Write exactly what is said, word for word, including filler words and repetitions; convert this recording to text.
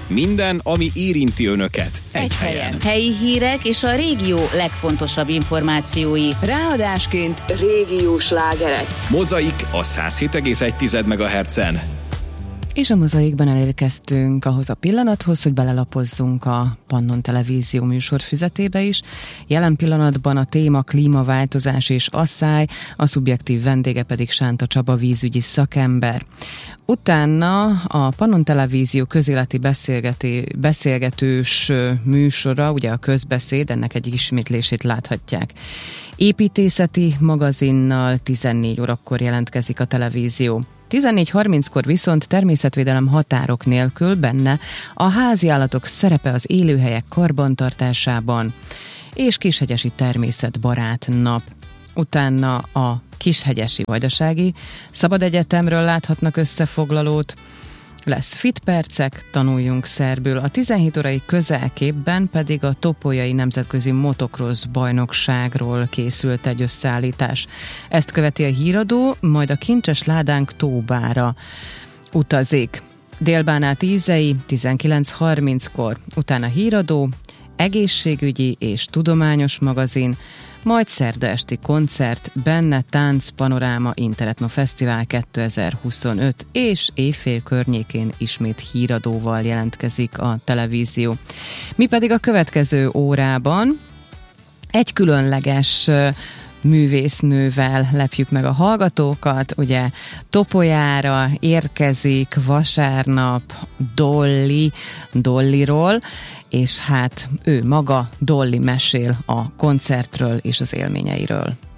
Minden, ami érinti önöket. Egy, Egy helyen. helyen. Helyi hírek és a régió legfontosabb információi. Ráadásként régiós slágerek. Mozaik a száz hét egész egy megahertzen. És a Mozaikban elérkeztünk ahhoz a pillanathoz, hogy belelapozzunk a Pannon Televízió műsorfüzetébe is. Jelen pillanatban a téma klímaváltozás és asszály, a szubjektív vendége pedig Sánta Csaba vízügyi szakember. Utána a Pannon Televízió közéleti beszélgetős műsora, ugye a Közbeszéd, ennek egy ismétlését láthatják. Építészeti magazinnal tizennégy órakor jelentkezik a televízió. tizennégy harminckor viszont természetvédelem határok nélkül, benne a háziállatok szerepe az élőhelyek karbantartásában, és Kishegyesi természetbarát nap. Utána a Kishegyesi Vajdasági Szabad Egyetemről láthatnak összefoglalót, lesz Fit percek, tanuljunk szerbül. A tizenhét órai közelképben pedig a Topolyai Nemzetközi Motocross bajnokságról készült egy összeállítás. Ezt követi a híradó, majd a Kincses Ládánk Tóbára utazik. Délbánát Ízei tizenkilenc harminckor, utána híradó, egészségügyi és tudományos magazin, majd szerda esti koncert, benne Tánc Panoráma Interetno Fesztivál kétezer-huszonöt, és éjfél környékén ismét híradóval jelentkezik a televízió. Mi pedig a következő órában egy különleges művésznővel lepjük meg a hallgatókat, ugye Topolyára érkezik vasárnap Dolly, Dollyról, és hát ő maga, Dolly mesél a koncertről és az élményeiről.